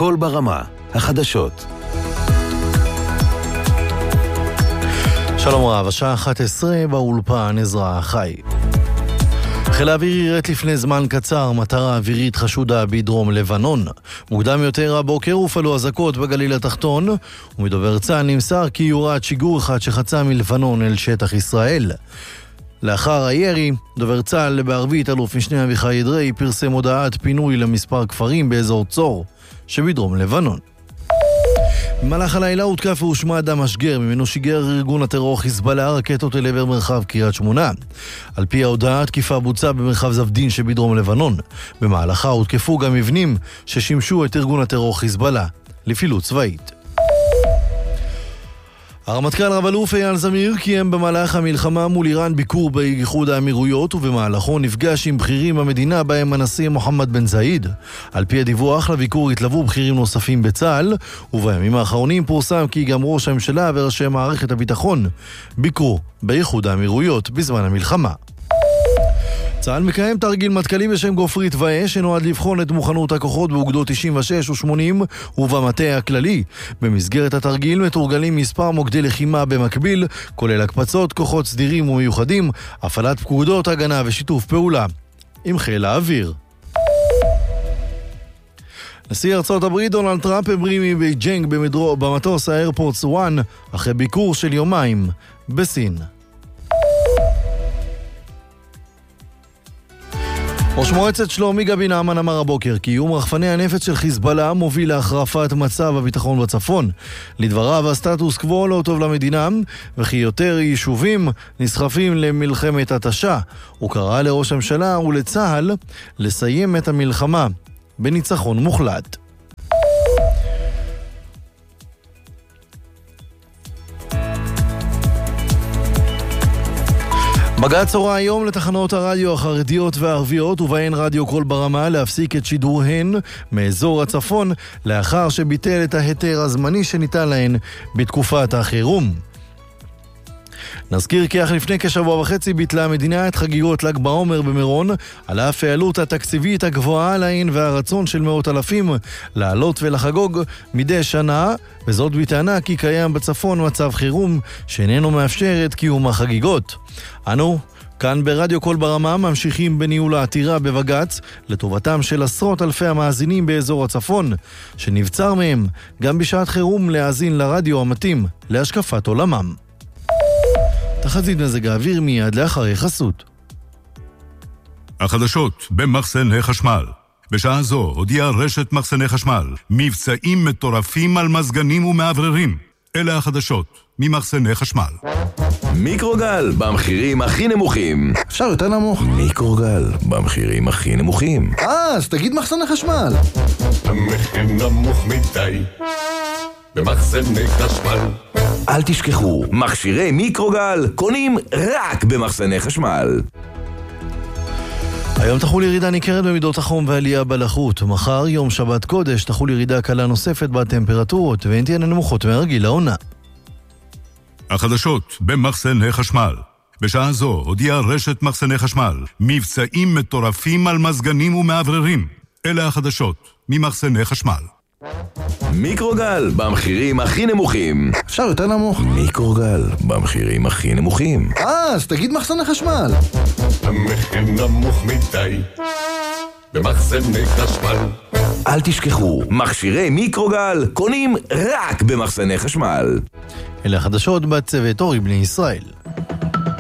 קול ברמה, החדשות. שלום רב, השעה 11 באולפן עזרא חי. חיל האוויר ירט לפני זמן קצר מטרה אווירית חשודה בדרום לבנון. מוקדם יותר הבוקר הופעלו אזעקות בגליל התחתון, ומדובר צה"ל נמסר כי יורד שיגור אחד שחצה מלבנון אל שטח ישראל. לאחר הירי, דובר צה"ל בערבית אלוף משנה אביחי אדרי פרסם הודעת פינוי למספר כפרים באזור צור שבדרום לבנון. במהלך הלילה הותקף והושמע אדם משגר, ממנו שיגר ארגון הטרור חיזבאללה רקטות אל עבר מרחב קריית שמונה. על פי ההודעה, תקיפה בוצעה במרחב זבדין שבדרום לבנון. במהלכה הותקפו גם מבנים ששימשו את ארגון הטרור חיזבאללה לפעילות צבאית. הרמטכ"ל רב-אלוף אייל זמיר קיים במהלך המלחמה מול איראן ביקור באיחוד האמירויות, ובמהלכו נפגש עם בכירים במדינה בהם הנשיא מוחמד בן זאיד. על פי הדיווח, לביקור התלוו בכירים נוספים בצה"ל, ובימים האחרונים פורסם כי גם ראש הממשלה וראשי מערכת הביטחון ביקרו באיחוד האמירויות בזמן המלחמה. צה"ל מקיים תרגיל מטכ"לי בשם גופרית ואש, שנועד לבחון את מוכנות הכוחות באוגדות 96 ו-80 ובמטה הכללי. במסגרת התרגיל מתורגלים מספר מוקדי לחימה במקביל, כולל הקפצות, כוחות סדירים ומיוחדים, הפעלת פקודות הגנה ושיתוף פעולה עם חיל האוויר. נשיא ארצות הברית דונלד טראמפ המריא מבייג'ינג במטוס האיירפורט 1 אחרי ביקור של יומיים בסין. ראש מועצת שלומי גבי נעמן אמר הבוקר כי איום רחפני הנפץ של חיזבאללה מוביל להחרפת מצב הביטחון בצפון. לדבריו, הסטטוס קוו לא טוב למדינה, וכי יותר יישובים נסחפים למלחמת התשה. הוא קרא לראש הממשלה ולצה"ל לסיים את המלחמה בניצחון מוחלט. בג"ץ הורה היום לתחנות הרדיו החרדיות והערביות ובהן רדיו קול ברמה להפסיק את שידוריהן מאזור הצפון לאחר שביטל את ההיתר הזמני שניתן להן בתקופת החירום. נזכיר כי אך לפני כשבוע וחצי ביטלה המדינה את חגיגות ל"ג בעומר במירון על אף העלות התקציבית הגבוהה להן והרצון של מאות אלפים לעלות ולחגוג מדי שנה, וזאת בטענה כי קיים בצפון מצב חירום שאיננו מאפשר את קיום החגיגות. אנו כאן ברדיו קול ברמה ממשיכים בניהול העתירה בבג"ץ לטובתם של עשרות אלפי המאזינים באזור הצפון, שנבצר מהם גם בשעת חירום להאזין לרדיו המתאים להשקפת עולמם. תחזית מזג האוויר מיד לאחרי חסות. החדשות במחסני חשמל. בשעה זו הודיעה רשת מחסני חשמל מבצעים מטורפים על מזגנים ומעבררים. אלה החדשות ממחסני חשמל. מיקרוגל במחירים הכי נמוכים. אפשר יותר נמוך? מיקרוגל במחירים הכי נמוכים. אז תגיד מחסני חשמל. המחיר נמוך מדי במחסני חשמל. אל תשכחו, מכשירי מיקרוגל קונים רק במחסני חשמל. היום תחול ירידה ניכרת במידות החום ועלייה בלחות. מחר, יום שבת קודש, תחול ירידה קלה נוספת בטמפרטורות, והן תהיינה נמוכות מהרגיל לעונה. החדשות במחסני חשמל. בשעה זו הודיעה רשת מחסני חשמל מבצעים מטורפים על מזגנים ומעבררים. אלה החדשות ממחסני חשמל. מיקרוגל במחירים הכי נמוכים. אפשר יותר נמוך? מיקרוגל במחירים הכי נמוכים. אז תגיד מחסני חשמל. המחיר נמוך מדי במחסני חשמל. אל תשכחו, מכשירי מיקרוגל קונים רק במחסני חשמל. אלה החדשות בצוות אורי בני ישראל.